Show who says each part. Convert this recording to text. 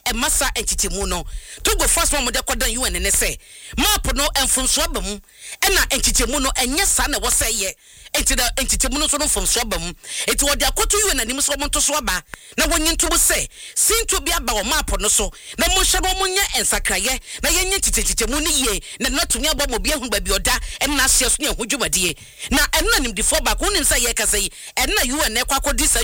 Speaker 1: massa entitemu no Togo first one de kodan UN ne say map no enfumso aba mu na entitemu no enye sa na wo say ye entitemu no so no fumso aba mu enti wo de akoto UN anim so mo to so aba na wonyi nto say sinto bi aba wo map no so na mo hye no mo nya ensakraye na yenye entitemu ni ye na natumi aba mo bi ehun ba bi oda na asia so ne ehudwumade na enna nim di for back wonim say ye ka say enna UN ne kwakodi